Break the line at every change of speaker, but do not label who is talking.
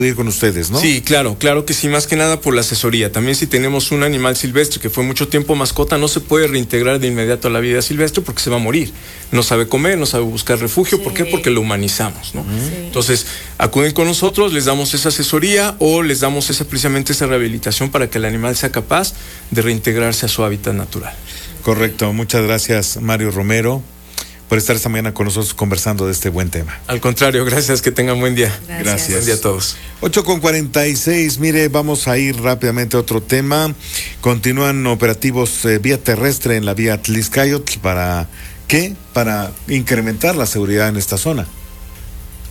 ir con ustedes, ¿no?
Sí, claro que sí, más que nada por la asesoría. También si tenemos un animal silvestre que fue mucho tiempo mascota, no se puede reintegrar de inmediato a la vida silvestre porque se va a morir. No sabe comer, no sabe buscar refugio. Sí. ¿Por qué? Porque lo humanizamos, ¿no? Sí. Entonces, acuden con nosotros, les damos esa asesoría o les damos precisamente esa rehabilitación para que el animal sea capaz de reintegrarse a su hábitat natural.
Correcto. Muchas gracias, Mario Romero, por estar esta mañana con nosotros conversando de este buen tema.
Al contrario, gracias, que tengan buen día.
Gracias.
Buen día a todos.
8:46, mire, vamos a ir rápidamente a otro tema. Continúan operativos vía terrestre en la vía Atlixcayotl, ¿para qué? Para incrementar la seguridad en esta zona.